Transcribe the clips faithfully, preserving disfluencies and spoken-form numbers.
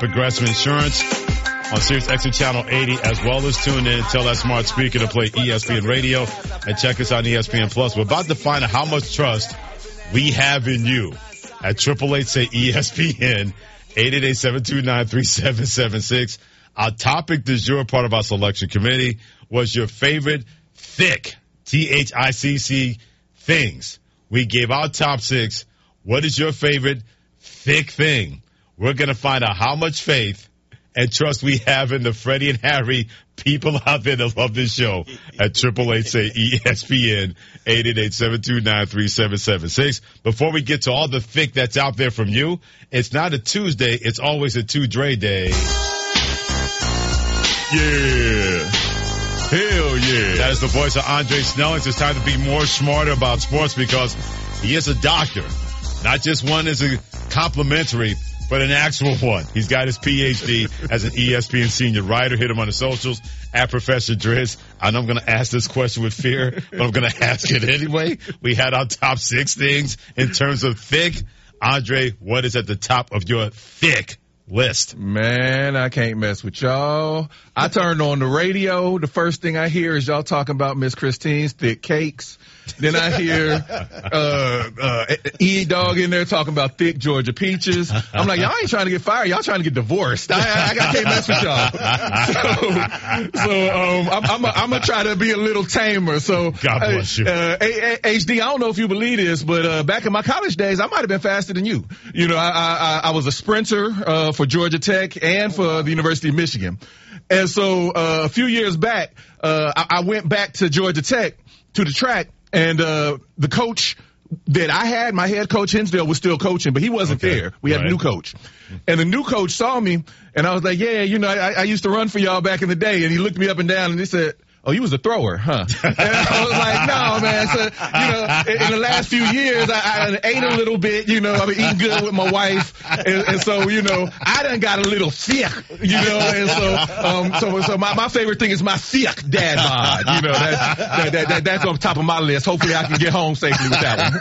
Progressive Insurance on Sirius X M Channel eighty, as well as tune in, tell that smart speaker to play E S P N Radio, and check us out on E S P N Plus. We're about to find out how much trust we have in you at triple eight say E S P N, eight eight eight, seven two nine, three seven seven six. Our topic du jour, part of our selection committee, was your favorite thick, T H I C C, things. We gave our top six. What is your favorite thick thing? We're going to find out how much faith and trust we have in the Freddie and Harry people out there that love this show at triple eight say E S P N, eight eight eight, seven two nine, three seven seven six. Before we get to all the thick that's out there from you, it's not a Tuesday, it's always a two Dre day. Yeah. Hell yeah. That is the voice of Andre Snellings. It's time to be more smarter about sports because he is a doctor. Not just one as a complimentary, but an actual one. He's got his P H D as an E S P N senior writer. Hit him on the socials at Professor Driz. I know I'm going to ask this question with fear, but I'm going to ask it anyway. We had our top six things in terms of thick. Andre, what is at the top of your thick list? Man, I can't mess with y'all. I turned on the radio. The first thing I hear is y'all talking about Miss Christine's thick cakes. Then I hear uh uh E-Dog in there talking about thick Georgia peaches. I'm like, y'all ain't trying to get fired. Y'all trying to get divorced. I, I, I can't mess with y'all. So, so um, I'm, I'm going to try to be a little tamer. So, God bless you. Uh, H D, I don't know if you believe this, but uh, back in my college days, I might have been faster than you. You know, I, I, I was a sprinter uh, for Georgia Tech and for the University of Michigan. And so uh, a few years back, uh, I, I went back to Georgia Tech to the track. And uh the coach that I had, my head coach Hinsdale, was still coaching, but he wasn't okay. there. We had right. a new coach. And the new coach saw me, and I was like, yeah, you know, I, I used to run for y'all back in the day. And he looked me up and down, and he said, oh, you was a thrower, huh? And I was like, no, man. So, you know, in, in the last few years, I, I ate a little bit, you know, I've been eating good with my wife. And, and so, you know, I done got a little thick, you know, and so, um, so, so my, my favorite thing is my thick dad bod. You know, that, that, that, that, that's on top of my list. Hopefully I can get home safely with that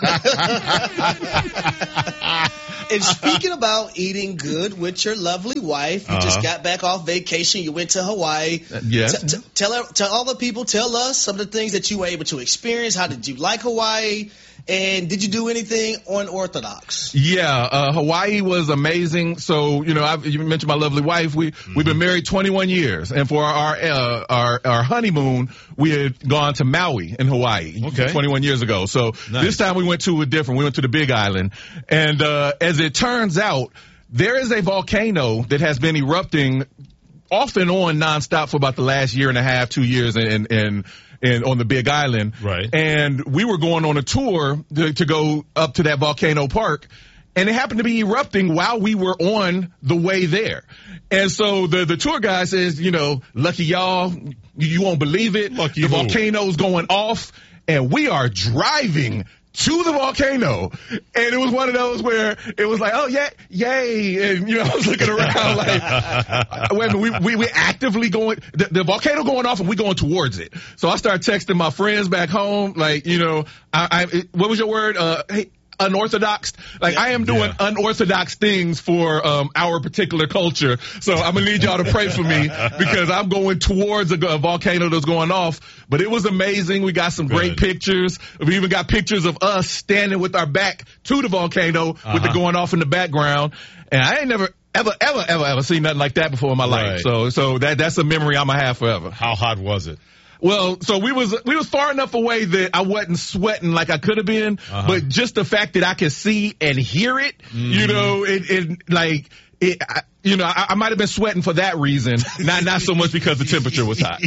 one. And speaking about eating good with your lovely wife, you uh-huh. just got back off vacation. You went to Hawaii. Uh, yes. T- t- tell her, tell all the people, tell us some of the things that you were able to experience. How did you like Hawaii? And did you do anything unorthodox? Yeah, uh, Hawaii was amazing. So, you know, I've, you mentioned my lovely wife. We, mm-hmm. we've been married twenty-one years. And for our, uh, our, our honeymoon, we had gone to Maui in Hawaii okay. twenty-one years ago. So nice. This time we went to a different, we went to the Big Island. And, uh, as it turns out, there is a volcano that has been erupting off and on nonstop for about the last year and a half, two years and, and, and on the Big Island. Right. And we were going on a tour to, to go up to that volcano park, and it happened to be erupting while we were on the way there. And so the, the tour guy says, you know, lucky y'all, you, you won't believe it. Lucky the who? Volcano's going off, and we are driving to the volcano. And it was one of those where it was like, oh, yeah, yay. And, you know, I was looking around like, wait a minute, we, we, we actively going, the, the volcano going off and we going towards it. So I started texting my friends back home, like, you know, I, I what was your word? Uh, hey, unorthodox. Like, yeah, I am doing yeah. unorthodox things for um our particular culture. So I'm gonna need y'all to pray for me because I'm going towards a, a volcano that's going off. But it was amazing. We got some Good. great pictures. We even got pictures of us standing with our back to the volcano uh-huh. with it going off in the background. And I ain't never ever, ever, ever, ever seen nothing like that before in my right. life. So, so that that's a memory I'm gonna have forever. How hot was it? Well, so we was we was far enough away that I wasn't sweating like I could have been, uh-huh. but just the fact that I could see and hear it, mm-hmm. you know, it, it like it, I, you know, I, I might have been sweating for that reason, not not so much because the temperature was hot.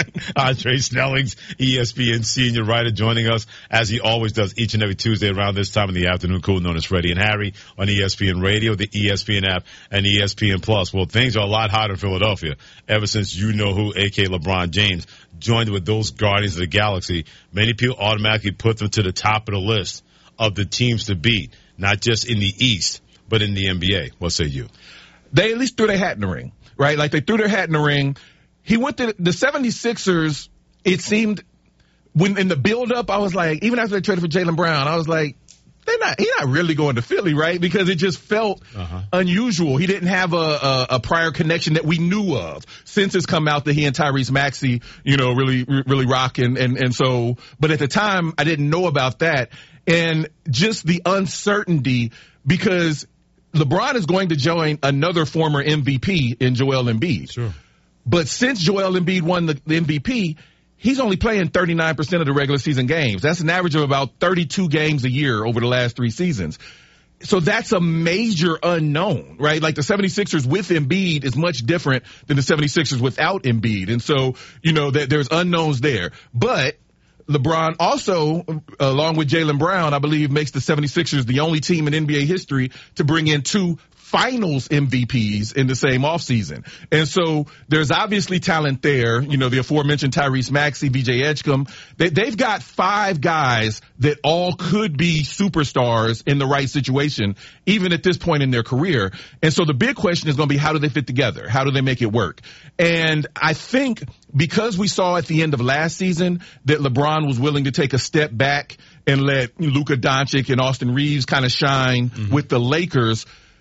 Andre Snellings, E S P N senior writer, joining us as he always does each and every Tuesday around this time in the afternoon, cool, known as Freddie and Harry on E S P N Radio, the E S P N app, and E S P N Plus. Well, things are a lot hotter in Philadelphia ever since you know who, a k a. LeBron James, joined with those Guardians of the Galaxy. Many people automatically put them to the top of the list of the teams to beat, not just in the East, but in the N B A. What say you? They at least threw their hat in the ring, right? Like, they threw their hat in the ring. He went to the seventy-sixers. It seemed when in the build-up, I was like, even after they traded for Jaylen Brown, I was like, they're not, he's not really going to Philly, right? Because it just felt uh-huh. unusual. He didn't have a, a, a prior connection that we knew of. Since it's come out that he and Tyrese Maxey, you know, really, really rock. And, and, and so, but at the time, I didn't know about that. And just the uncertainty, because LeBron is going to join another former M V P in Joel Embiid. Sure. But since Joel Embiid won the, the M V P, he's only playing thirty-nine percent of the regular season games. That's an average of about thirty-two games a year over the last three seasons. So that's a major unknown, right? Like the seventy-sixers with Embiid is much different than the seventy-sixers without Embiid. And so, you know, that there's unknowns there. But LeBron also, along with Jaylen Brown, I believe makes the seventy-sixers the only team in N B A history to bring in two finals M V Ps in the same offseason. And so there's obviously talent there. You know, the aforementioned Tyrese Maxey, B J Edgecombe. They, they've got five guys that all could be superstars in the right situation, even at this point in their career. And so the big question is going to be, how do they fit together? How do they make it work? And I think because we saw at the end of last season that LeBron was willing to take a step back and let Luka Doncic and Austin Reeves kind of shine mm-hmm. with the Lakers,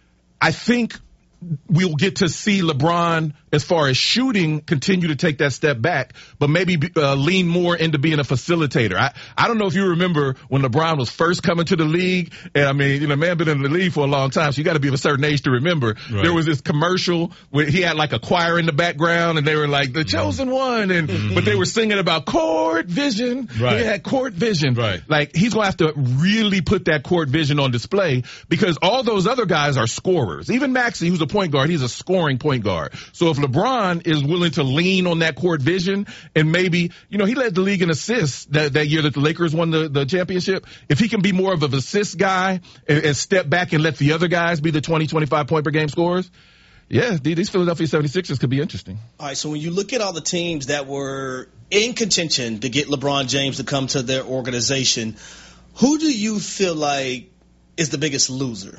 I think we'll get to see LeBron, as far as shooting, continue to take that step back, but maybe uh, lean more into being a facilitator. I, I don't know if you remember when LeBron was first coming to the league, and I mean, you know, man been in the league for a long time, so you got to be of a certain age to remember. Right. There was this commercial where he had like a choir in the background, and they were like, the chosen one, and mm-hmm. but they were singing about court vision. Right. He had court vision. Right. Like, he's going to have to really put that court vision on display, because all those other guys are scorers. Even Maxey, who's a point guard, he's a scoring point guard. So if LeBron is willing to lean on that court vision, and maybe, you know, he led the league in assists that, that year that the Lakers won the, the championship. If he can be more of an assist guy and, and step back and let the other guys be the twenty, twenty-five point per game scorers, yeah, these Philadelphia seventy-sixers could be interesting. All right, so when you look at all the teams that were in contention to get LeBron James to come to their organization, who do you feel like is the biggest loser?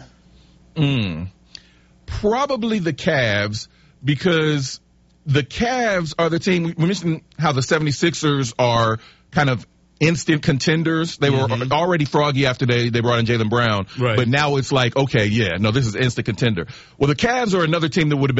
Mm. Probably the Cavs, because the Cavs are the team. We mentioned how the seventy-sixers are kind of instant contenders. They mm-hmm. were already froggy after they, they brought in Jaylen Brown. Right. But now it's like, okay, yeah, no, this is instant contender. Well, the Cavs are another team that would have been